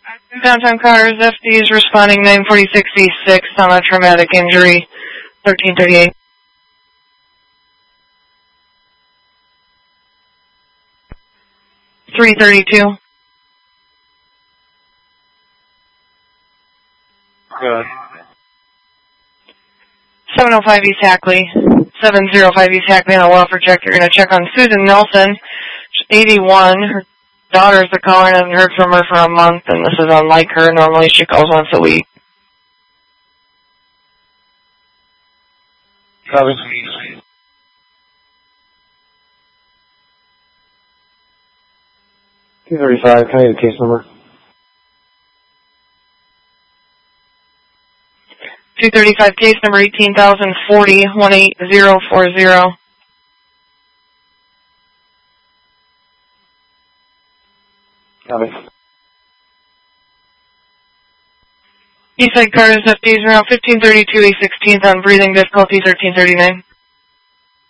Downtown cars, FDs responding 946E6 on a traumatic injury, 1338. $332. Good. 705 East Hackley. 705 East Hackley on a welfare check. You're going to check on Susan Nelson. She's 81. Her daughter's the caller and hasn't heard from her for a month, and this is unlike her. Normally she calls once a week. Copy. 235, can I get a case number? 235 case number 18,040 18040. Copy. Eastside cars, FDs around 1532 A16th on breathing difficulties 1339.